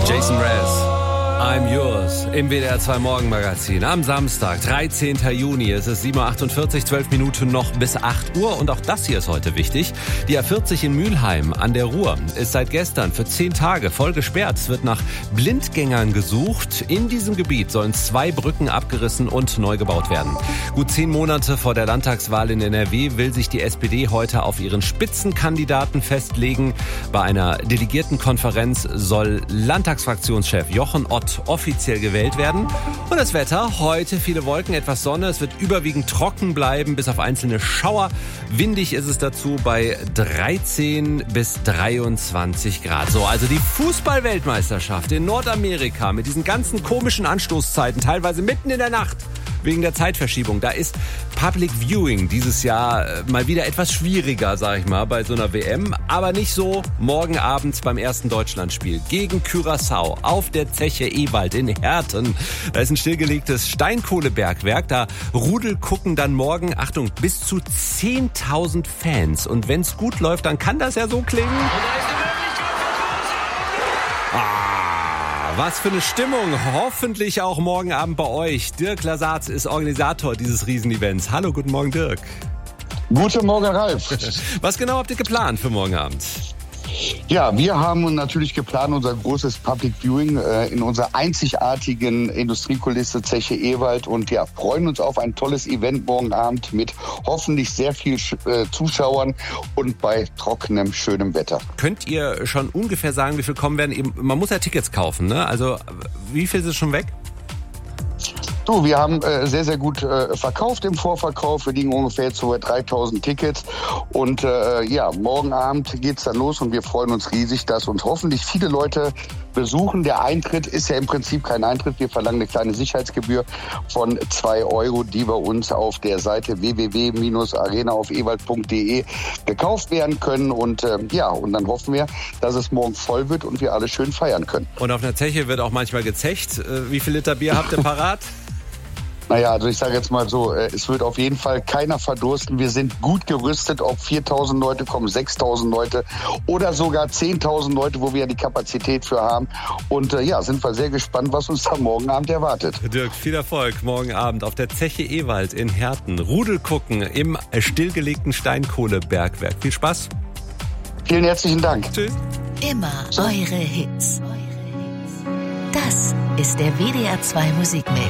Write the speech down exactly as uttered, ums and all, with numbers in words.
Jason Mraz, I'm Yours im W D R zwei Morgenmagazin am Samstag, dreizehnten Juni. Es ist sieben Uhr achtundvierzig, zwölf Minuten noch bis acht Uhr. Und auch das hier ist heute wichtig. Die A vierzig in Mülheim an der Ruhr ist seit gestern für zehn Tage voll gesperrt. Es wird nach Blindgängern gesucht. In diesem Gebiet sollen zwei Brücken abgerissen und neu gebaut werden. Gut zehn Monate vor der Landtagswahl in N R W will sich die S P D heute auf ihren Spitzenkandidaten festlegen. Bei einer Delegiertenkonferenz soll Landtagsfraktionschef Jochen Ott offiziell gewählt werden. Und das Wetter, heute viele Wolken, etwas Sonne. Es wird überwiegend trocken bleiben, bis auf einzelne Schauer. Windig ist es dazu bei dreizehn bis dreiundzwanzig Grad. So, also die Fußball-Weltmeisterschaft in Nordamerika mit diesen ganzen komischen Anstoßzeiten, teilweise mitten in der Nacht. Wegen der Zeitverschiebung. Da ist Public Viewing dieses Jahr mal wieder etwas schwieriger, sag ich mal, bei so einer W M. Aber nicht so morgen Abend beim ersten Deutschlandspiel gegen Curaçao auf der Zeche Ewald in Herten. Da ist ein stillgelegtes Steinkohlebergwerk. Da Rudel gucken dann morgen, Achtung, bis zu zehntausend Fans. Und wenn es gut läuft, dann kann das ja so klingen. Was für eine Stimmung. Hoffentlich auch morgen Abend bei euch. Dirk Lasatz ist Organisator dieses Riesenevents. Hallo, guten Morgen, Dirk. Guten Morgen, Ralf. Was genau habt ihr geplant für morgen Abend? Ja, wir haben natürlich geplant, unser großes Public Viewing äh, in unserer einzigartigen Industriekulisse Zeche Ewald und ja, freuen uns auf ein tolles Event morgen Abend mit hoffentlich sehr viel äh, Zuschauern und bei trockenem, schönem Wetter. Könnt ihr schon ungefähr sagen, wie viel kommen werden? Man muss ja Tickets kaufen, ne? Also wie viel ist schon weg? Du, wir haben äh, sehr, sehr gut äh, verkauft im Vorverkauf. Wir liegen ungefähr jetzt so bei dreitausend Tickets. Und äh, ja, morgen Abend geht's dann los und wir freuen uns riesig, dass uns hoffentlich viele Leute besuchen. Der Eintritt ist ja im Prinzip kein Eintritt. Wir verlangen eine kleine Sicherheitsgebühr von zwei Euro, die bei uns auf der Seite w w w punkt arena auf ewald punkt de gekauft werden können. Und äh, ja, und dann hoffen wir, dass es morgen voll wird und wir alle schön feiern können. Und auf einer Zeche wird auch manchmal gezecht. Wie viel Liter Bier habt ihr parat? Naja, also ich sage jetzt mal so, es wird auf jeden Fall keiner verdursten. Wir sind gut gerüstet, ob viertausend Leute kommen, sechstausend Leute oder sogar zehntausend Leute, wo wir ja die Kapazität für haben. Und äh, ja, sind wir sehr gespannt, was uns da morgen Abend erwartet. Dirk, viel Erfolg morgen Abend auf der Zeche Ewald in Herten. Rudel gucken im stillgelegten Steinkohlebergwerk. Viel Spaß. Vielen herzlichen Dank. Tschüss. Immer eure Hits. Das ist der W D R zwei Musikmix.